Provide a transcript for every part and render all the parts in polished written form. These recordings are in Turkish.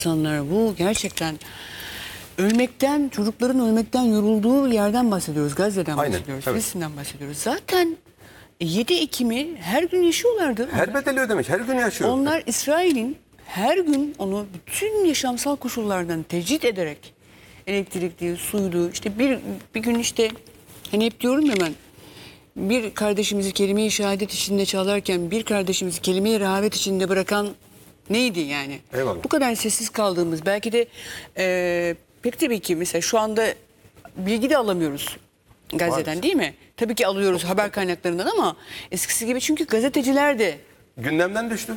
İnsanlar bu gerçekten ölmekten, çocukların ölmekten yorulduğu yerden bahsediyoruz. Gazze'den Aynen, bahsediyoruz. evet. Filistin'den bahsediyoruz. Zaten 7 Ekim'i her gün yaşıyorlardı. Her bedeli ödemiş, her gün yaşıyor. Onlar İsrail'in her gün onu bütün yaşamsal koşullardan tecrit ederek elektrikli, suydu, işte bir gün işte hani hep diyorum ya ben, bir kardeşimizi kelime-i şehadet içinde çalarken bir kardeşimizi kelime-i rehavet içinde bırakan neydi yani? Eyvallah. Bu kadar sessiz kaldığımız belki de pek tabii ki mesela şu anda bilgi de alamıyoruz Gazze'den Maalesef. değil mi? Tabii ki alıyoruz haber kaynaklarından ama eskisi gibi çünkü gazeteciler de Gündemden düştü.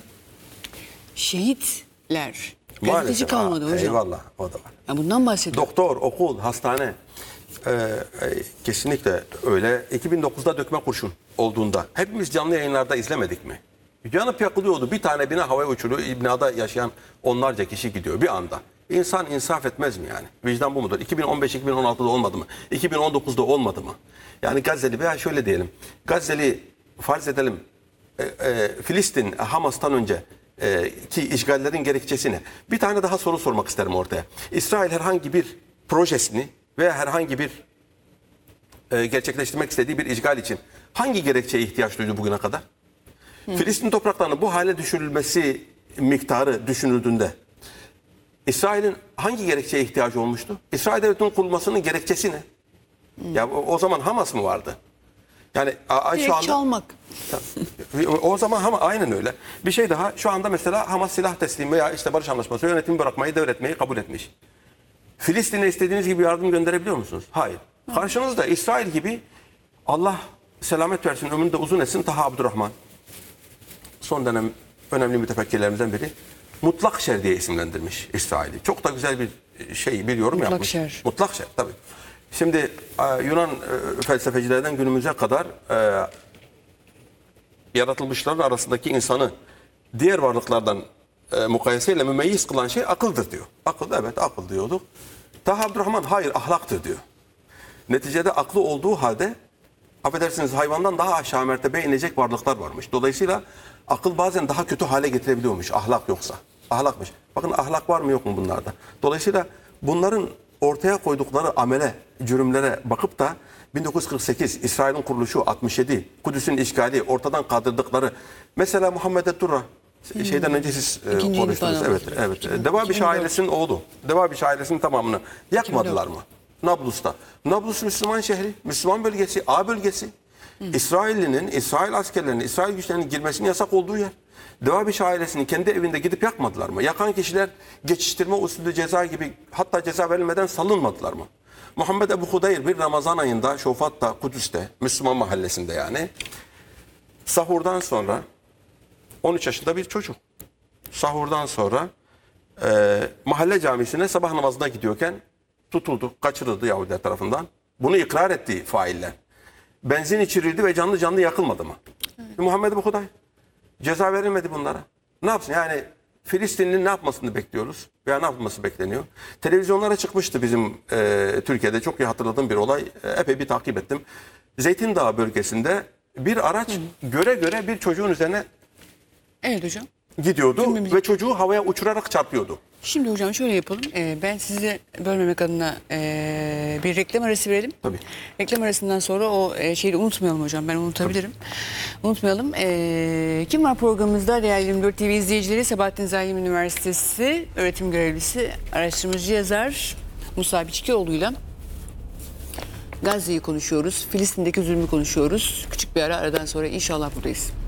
şehitler. Gazeteci Maalesef. kalmadı hocam. Eyvallah, o da var. Ya bundan bahsediyorum. Doktor, okul, hastane. Kesinlikle öyle. 2009'da dökme kurşun olduğunda hepimiz canlı yayınlarda izlemedik mi? Yanıp yakılıyordu. Bir tane bina havaya uçuruyor. Binada yaşayan onlarca kişi gidiyor bir anda. İnsan insaf etmez mi yani? Vicdan bu mudur? 2015-2016'da olmadı mı? 2019'da olmadı mı? Yani Gazze'li veya şöyle diyelim. Gazze'li farz edelim Filistin Hamas'tan önce ki işgallerin gerekçesini. Bir tane daha soru sormak isterim ortaya. İsrail herhangi bir projesini veya herhangi bir gerçekleştirmek istediği bir işgal için hangi gerekçeye ihtiyaç duydu bugüne kadar? Filistin topraklarının bu hale düşürülmesi miktarı düşünüldüğünde İsrail'in hangi gerekçeye ihtiyacı olmuştu? İsrail devletinin kurulmasının gerekçesi ne? Ya o zaman Hamas mı vardı? Yani şu anda Çalmak. o zaman aynen öyle. Bir şey daha, şu anda mesela Hamas silah teslimi veya işte barış anlaşması yönetimi bırakmayı, devretmeyi kabul etmiş. Filistin'e istediğiniz gibi yardım gönderebiliyor musunuz? Hayır. Karşınızda İsrail gibi, Allah selamet versin, ömrünü de uzun etsin, Taha Abdurrahman. Son dönem önemli mütefekkirlerimizden biri. Mutlak şer diye isimlendirmiş İsrail'i. Çok da güzel bir bir yorum Mutlak yapmış. şer. Mutlak şer tabii. Şimdi Yunan felsefecilerden günümüze kadar yaratılmışların arasındaki insanı diğer varlıklardan mukayeseyle mümeyyiz kılan şey akıldır diyor. Akıl, evet akıl diyorduk. Taha Abdurrahman hayır ahlaktır diyor. Neticede aklı olduğu halde affedersiniz hayvandan daha aşağı mertebe inecek varlıklar varmış. Dolayısıyla akıl bazen daha kötü hale getirebiliyormuş ahlak yoksa. Ahlakmış. Bakın ahlak var mı yok mu bunlarda? Dolayısıyla bunların ortaya koydukları amele, cürümlere bakıp da 1948 İsrail'in kuruluşu, 67 Kudüs'ün işgali, ortadan kaldırdıkları mesela Muhammed Durra şeyden önce siz konuştunuz. Evet. Devabiş ailesinin oğlu. Devabiş ailesinin tamamını yakmadılar mı? Nablus'ta. Nablus Müslüman şehri, Müslüman bölgesi, A bölgesi. İsrail'in, İsrail askerlerinin, İsrail güçlerinin girmesinin yasak olduğu yer. Devabiş ailesini kendi evinde gidip yakmadılar mı? Yakan kişiler geçiştirme usulü ceza gibi, hatta ceza verilmeden salınmadılar mı? Muhammed Ebu Hudeyr bir Ramazan ayında Şofat'ta, Kudüs'te, Müslüman mahallesinde yani, sahurdan sonra 13 yaşında bir çocuk. Sahurdan sonra mahalle camisine sabah namazına gidiyorken tutuldu, kaçırıldı Yahudiler tarafından. Bunu ikrar etti failler. Benzin içirildi ve canlı canlı yakılmadı mı? Evet. Muhammed Ebu Hudeyr. Ceza verilmedi bunlara. Ne yapsın? Yani Filistin'in ne yapmasını bekliyoruz? Veya ne yapılması bekleniyor? Televizyonlara çıkmıştı bizim Türkiye'de. Çok iyi hatırladığım bir olay. Epey bir takip ettim. Zeytin Dağı bölgesinde bir araç göre göre bir çocuğun üzerine hocam. gidiyordu ve çocuğu havaya uçurarak çarpıyordu. Şimdi hocam şöyle yapalım. Ben sizi bölmemek adına bir reklam arası verelim. Tabii. Reklam arasından sonra o şeyi unutmayalım hocam. Ben unutabilirim. Tabii. Unutmayalım. Kim var programımızda? Değerli 24 TV izleyicileri, Sabahattin Zaim Üniversitesi öğretim görevlisi, araştırmacı yazar Musa Biçkioğlu'yla Gazze'yi konuşuyoruz. Filistin'deki zulmü konuşuyoruz. Küçük bir aradan sonra inşallah buradayız.